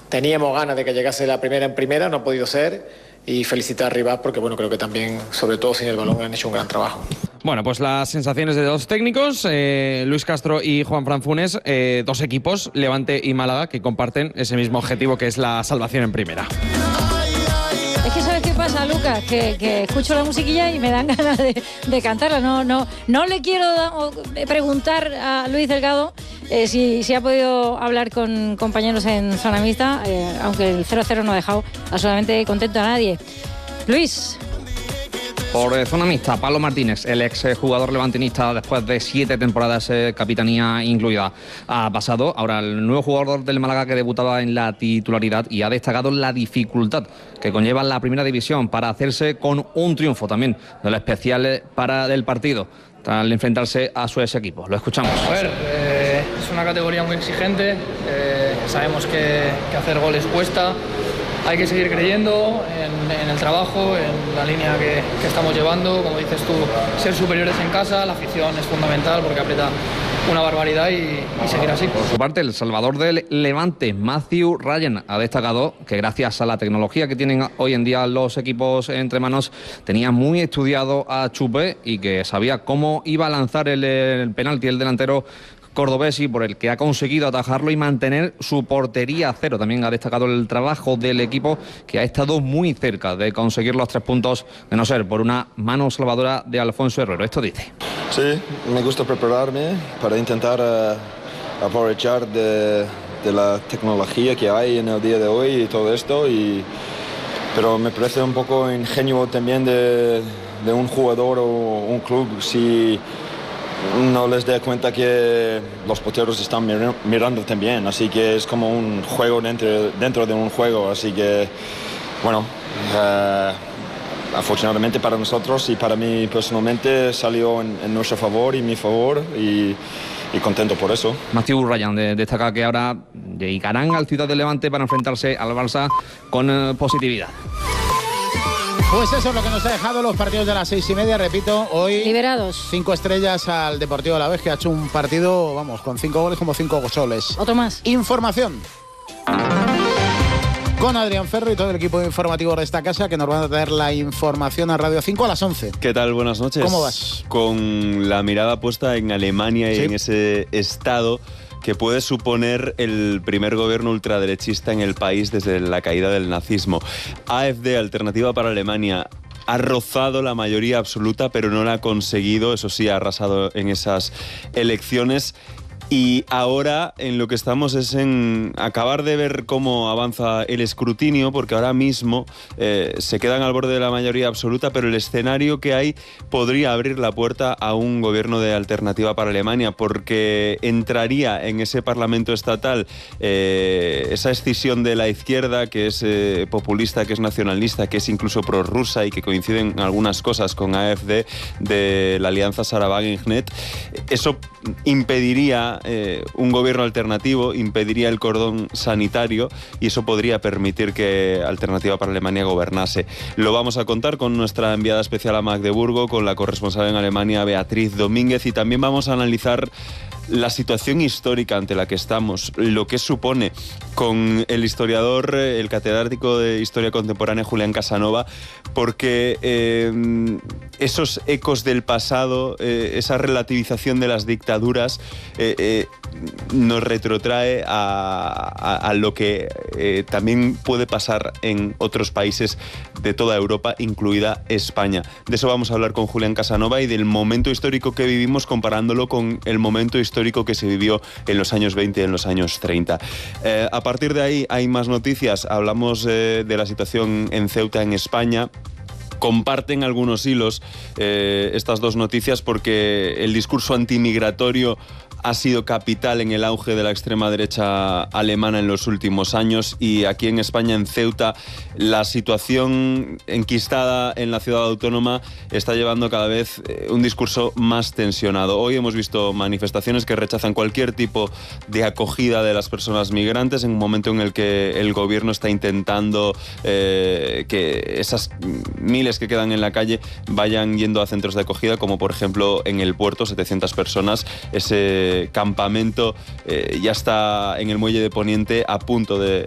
teníamos ganas de que llegase la primera en primera, no ha podido ser. Y felicitar a Rivas porque, bueno, creo que también, sobre todo sin el balón, han hecho un gran trabajo. Bueno, pues las sensaciones de dos técnicos, Luis Castro y Juanfran Funes, dos equipos, Levante y Málaga, que comparten ese mismo objetivo que es la salvación en primera. Es que ¿sabes qué pasa, Lucas? Que escucho la musiquilla y me dan ganas de cantarla. No le quiero preguntar a Luis Delgado si ha podido hablar con compañeros en zona mixta, aunque el 0-0 no ha dejado absolutamente contento a nadie. Luis. Por zona mixta, Pablo Martínez, el ex jugador levantinista después de 7 temporadas, capitanía incluida, ha pasado. Ahora el nuevo jugador del Málaga que debutaba en la titularidad y ha destacado la dificultad que conlleva la primera división para hacerse con un triunfo también de lo especial del partido al enfrentarse a su ex equipo. Lo escuchamos. A ver, es una categoría muy exigente, sabemos que hacer goles cuesta. Hay que seguir creyendo en el trabajo, en la línea que estamos llevando. Como dices tú, ser superiores en casa, la afición es fundamental porque aprieta una barbaridad y seguir así. Por su parte, el salvador del Levante, Matthew Ryan, ha destacado que gracias a la tecnología que tienen hoy en día los equipos entre manos, tenía muy estudiado a Chupe y que sabía cómo iba a lanzar el penalti el delantero cordobés y por el que ha conseguido atajarlo y mantener su portería a cero. También ha destacado el trabajo del equipo, que ha estado muy cerca de conseguir los 3 puntos, de no ser por una mano salvadora de Alfonso Herrero. Esto dice. Sí, me gusta prepararme para intentar aprovechar de la tecnología que hay en el día de hoy y todo esto, pero me parece un poco ingenuo también de un jugador o un club si no les dé cuenta que los porteros están mirando también, así que es como un juego dentro de un juego, así que bueno, afortunadamente para nosotros y para mí personalmente salió en nuestro favor y mi favor y contento por eso. Matthew Ryan destaca que ahora llegarán al Ciudad del Levante para enfrentarse al Barça con positividad. Pues eso es lo que nos ha dejado los partidos de las 6:30. Repito, hoy liberados. 5 estrellas al Deportivo Alavés, que ha hecho un partido, vamos, con 5 goles como 5 soles. Otro más. Información con Adrián Ferro y todo el equipo informativo de esta casa, que nos van a traer la información a Radio 5 a las 11. ¿Qué tal? Buenas noches. ¿Cómo vas? Con la mirada puesta en Alemania y en ese estado que puede suponer el primer gobierno ultraderechista en el país desde la caída del nazismo. AfD, Alternativa para Alemania, ha rozado la mayoría absoluta, pero no la ha conseguido. Eso sí, ha arrasado en esas elecciones. Y ahora en lo que estamos es en acabar de ver cómo avanza el escrutinio, porque ahora mismo se quedan al borde de la mayoría absoluta, pero el escenario que hay podría abrir la puerta a un gobierno de Alternativa para Alemania, porque entraría en ese Parlamento estatal esa escisión de la izquierda, que es populista, que es nacionalista, que es incluso prorrusa y que coinciden en algunas cosas con AfD, de la alianza Sarah-Wagenknecht. Eso impediría un gobierno alternativo, impediría el cordón sanitario y eso podría permitir que Alternativa para Alemania gobernase. Lo vamos a contar con nuestra enviada especial a Magdeburgo, con la corresponsal en Alemania, Beatriz Domínguez, y también vamos a analizar la situación histórica ante la que estamos, lo que supone, con el historiador, el catedrático de Historia Contemporánea, Julián Casanova, porque esos ecos del pasado, esa relativización de las dictaduras, nos retrotrae a lo que también puede pasar en otros países de toda Europa, incluida España. De eso vamos a hablar con Julián Casanova y del momento histórico que vivimos comparándolo con el momento histórico que se vivió en los años 20 y en los años 30. A partir de ahí hay más noticias. Hablamos de la situación en Ceuta, en España. Comparten algunos hilos estas dos noticias porque el discurso antimigratorio ha sido capital en el auge de la extrema derecha alemana en los últimos años, y aquí en España, en Ceuta, la situación enquistada en la ciudad autónoma está llevando cada vez un discurso más tensionado. Hoy hemos visto manifestaciones que rechazan cualquier tipo de acogida de las personas migrantes en un momento en el que el gobierno está intentando que esas miles que quedan en la calle vayan yendo a centros de acogida, como por ejemplo en el puerto, 700 personas. Ese campamento ya está en el muelle de Poniente a punto de